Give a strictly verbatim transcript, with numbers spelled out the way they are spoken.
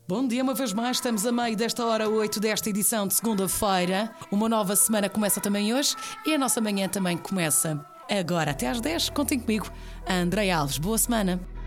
Bom dia uma vez mais, estamos a meio desta hora oito desta edição de segunda-feira. Uma nova semana começa também hoje e a nossa manhã também começa agora até às dez. Contem comigo, a Andreia Alves. Boa semana.